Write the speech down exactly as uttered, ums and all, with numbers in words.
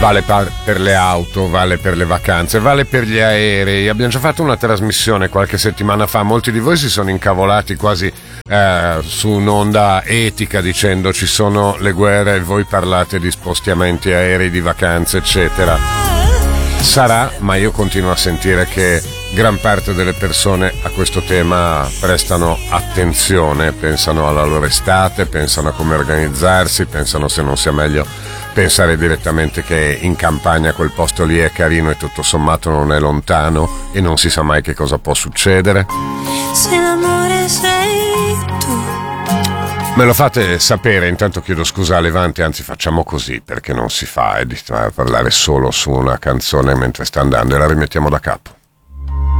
Vale per le auto, vale per le vacanze, vale per gli aerei. Abbiamo già fatto una trasmissione qualche settimana fa, molti di voi si sono incavolati quasi eh, su un'onda etica dicendo ci sono le guerre e voi parlate di spostamenti aerei, di vacanze, eccetera. Sarà, ma io continuo a sentire che gran parte delle persone a questo tema prestano attenzione, pensano alla loro estate, pensano a come organizzarsi, pensano se non sia meglio pensare direttamente che in campagna quel posto lì è carino e tutto sommato non è lontano e non si sa mai che cosa può succedere. Se l'amore sei tu. Me lo fate sapere, intanto chiedo scusa a Levante, anzi facciamo così perché non si fa eh, di parlare solo su una canzone mentre sta andando e la rimettiamo da capo.